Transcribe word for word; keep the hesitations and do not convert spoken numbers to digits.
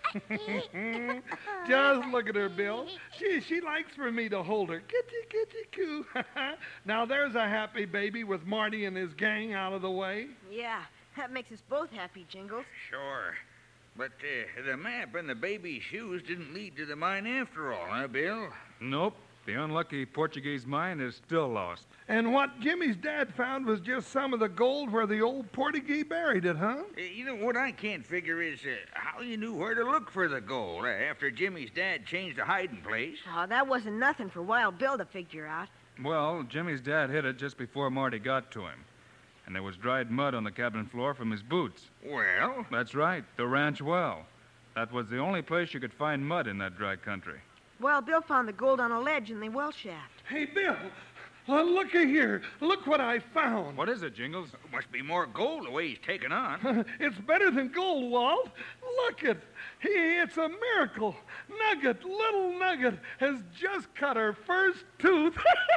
Just look at her, Bill. She she likes for me to hold her. Kitty, kitty, coo. Now there's a happy baby with Marty and his gang out of the way. Yeah, that makes us both happy, Jingles. Sure. But uh, the map and the baby's shoes didn't lead to the mine after all, huh, Bill? Nope. The unlucky Portuguese mine is still lost. And what Jimmy's dad found was just some of the gold where the old Portuguese buried it, huh? Uh, you know, what I can't figure is uh, how you knew where to look for the gold uh, after Jimmy's dad changed the hiding place. Oh, that wasn't nothing for Wild Bill to figure out. Well, Jimmy's dad hid it just before Marty got to him. And there was dried mud on the cabin floor from his boots. Well? That's right, the ranch well. That was the only place you could find mud in that dry country. Wild Bill found the gold on a ledge in the well shaft. Hey, Bill, uh, look here. Look what I found. What is it, Jingles? Must be more gold the way he's taken on. It's better than gold, Walt. Look it. Hey, it's a miracle. Nugget, little Nugget, has just cut her first tooth.